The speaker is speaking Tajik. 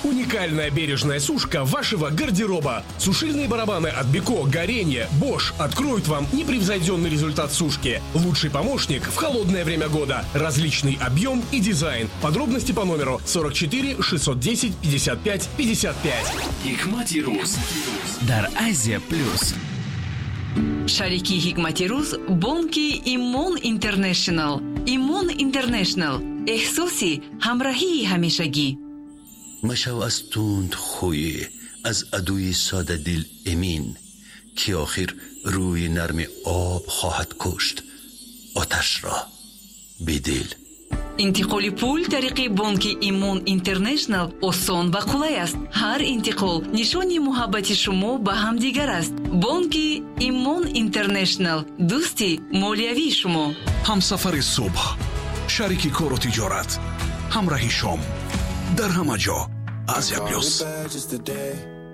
Уникальная бережная сушка вашего гардероба. Сушильные барабаны от Беко, Горение, Bosch откроют вам непревзойденный результат сушки. Лучший помощник в холодное время года. Различный объем и дизайн. Подробности по номеру 44 610 55 55. Hikmati Ruz дар Азия Плюс. Шарики Hikmati Ruz бонки Имон Интернешнл. Имон Интернешнл. احساسی همراهی همیشگی. مشو از تند خوی از عدوی ساده دل امین که آخر روی نرم آب خواهد کشت آتش را بدل. انتقال پول طریق بانک ایمون اینترنشنال آسان و قلای است. هر انتقال نشانی محبت شما به هم دیگر است. بانک ایمون اینترنشنال دوستی مالیوی شما. همسفر صبح، شریک کار و تجارت، همراهی شام در همه جا. آسیا پلوس.